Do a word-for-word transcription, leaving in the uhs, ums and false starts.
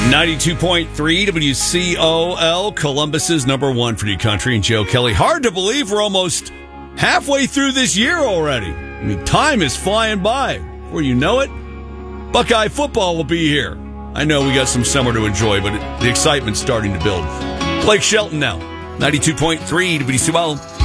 ninety-two point three W C O L, Columbus's number one for your country, and Joe Kelly. Hard to believe we're almost halfway through this year already. I mean, time is flying by. Before you know it, Buckeye football will be here. I know we got some summer to enjoy, but it, the excitement's starting to build. Blake Shelton now, ninety-two point three W C O L.